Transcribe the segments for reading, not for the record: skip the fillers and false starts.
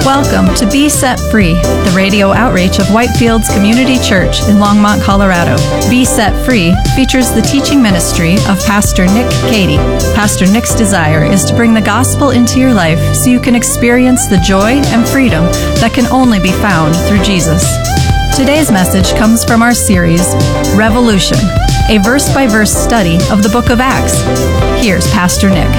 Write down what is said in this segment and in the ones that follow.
Welcome to Be Set Free, the radio outreach of Whitefields Community Church in Longmont, Colorado. Be Set Free features the teaching ministry of Pastor Nick Cady. Pastor Nick's desire is to bring the gospel into your life so you can experience the joy and freedom that can only be found through Jesus. Today's message comes from our series, Revolution, a verse-by-verse study of the book of Acts. Here's Pastor Nick.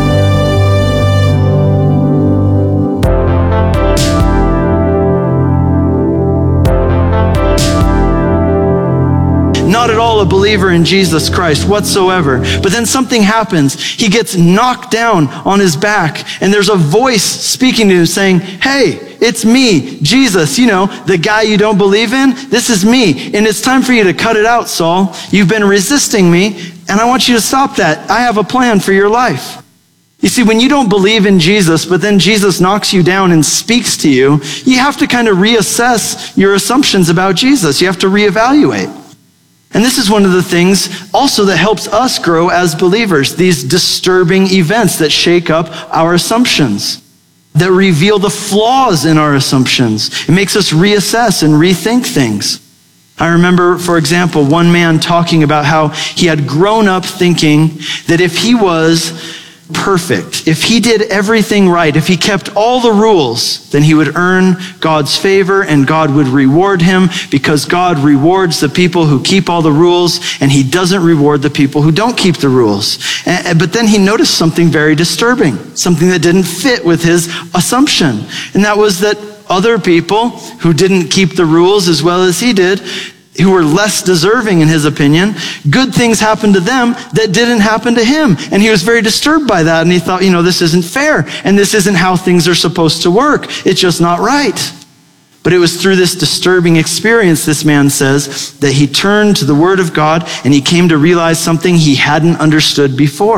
Not at all a believer in Jesus Christ whatsoever. But then something happens. He gets knocked down on his back, and there's a voice speaking to him saying, "Hey, it's me, Jesus, the guy you don't believe in. This is me, and it's time for you to cut it out, Saul. You've been resisting me, and I want you to stop that. I have a plan for your life." You see, when you don't believe in Jesus, but then Jesus knocks you down and speaks to you, you have to kind of reassess your assumptions about Jesus. You have to reevaluate. And this is one of the things also that helps us grow as believers, these disturbing events that shake up our assumptions, that reveal the flaws in our assumptions. It makes us reassess and rethink things. I remember, for example, one man talking about how he had grown up thinking that if he was perfect, if he did everything right, if he kept all the rules, then he would earn God's favor and God would reward him, because God rewards the people who keep all the rules and he doesn't reward the people who don't keep the rules. But then he noticed something very disturbing, something that didn't fit with his assumption. And that was that other people who didn't keep the rules as well as he did, who were less deserving in his opinion, good things happened to them that didn't happen to him. And he was very disturbed by that. And he thought, this isn't fair. And this isn't how things are supposed to work. It's just not right. But it was through this disturbing experience, this man says, that he turned to the Word of God and he came to realize something he hadn't understood before.